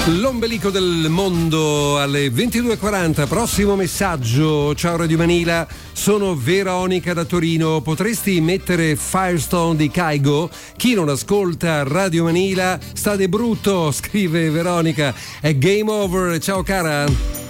L'ombelico del mondo alle 22:40. Prossimo messaggio. Ciao Radio Manila, sono Veronica da Torino. Potresti mettere Firestone di Kygo? Chi non ascolta Radio Manila sta de brutto, scrive Veronica. È game over. Ciao cara.